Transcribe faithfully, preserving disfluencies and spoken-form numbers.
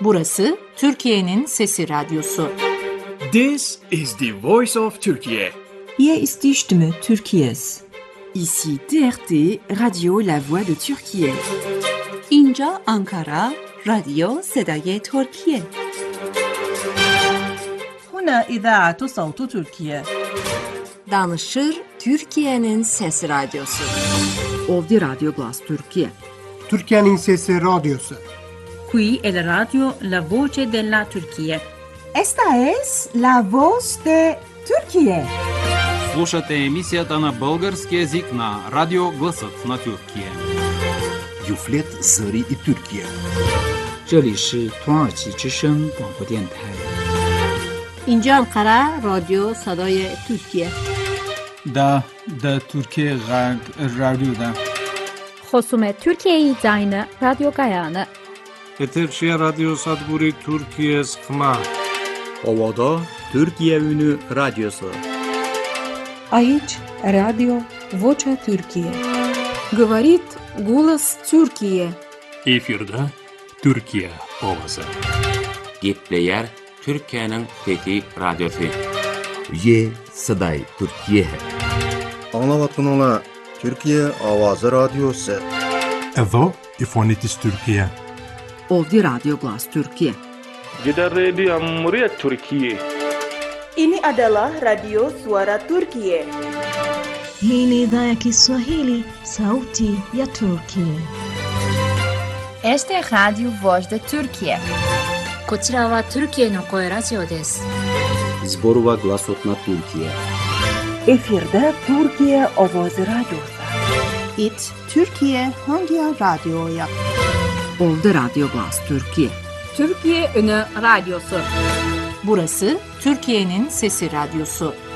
Burası Türkiye'nin Sesi Radyosu. This is the voice of Turkey. Hier ist die Stimme Türkiye's. Ici T R T, Radio La Voix de Türkiye. اینجا آنکارا، رادیو صدای ترکیه. هنا إذاعة صوت تركيا. Danışır Türkiye'nin Sesi Radyosu. Ovdi Radyo Glas Türkiye. Türkiye'nin Sesi Radyosu. Qui è la radio La Voce della Turchia. Esta es La Voz de Turquía. Слушате емисията на български език на Радио Гласът на Türkiye. Юфлет Зари и Türkiye. 这里是土耳其之声广播电台。 اینجا انقره رادیو صدای ترکیه. دا دا ترکیه غرب رادیو دا. خصوم ترکیه زاین رادیو گایانه. Eterşehir Radyo Sadburi Türkiye Skma. Ovada Türkiye Ünü Radyosu. Aici Radio Vocea Türkiye. Говорит голос Türkiye. Efirde Türkiye ovası. Gepleyer Türkiye'nin Fethi Radyosu. Ye Saday Türkiye. Anlavatınla Türkiye Avazı Radyosu. Evo İfonitis Türkiye. Ovdi Radyo Glas Türkiye. Gider Radio Cumhuriyet Türkiye. Ini adalah Radio Suara Turkiye. Hii ni idhaa ya Kiswahili, Sauti ya Turkiye. Este es Radio Voz de Turkiye. こちらはトルキエの声ラジオです。 Zborova Glasot na Türkiye. Efirde Türkiye Ovoz Radyosu. İt Türkiye Hangi Radyo'ya? Ovdi Radyo Glas Türkiye. Türkiye Ünü Radyosu. Burası Türkiye'nin Sesi Radyosu.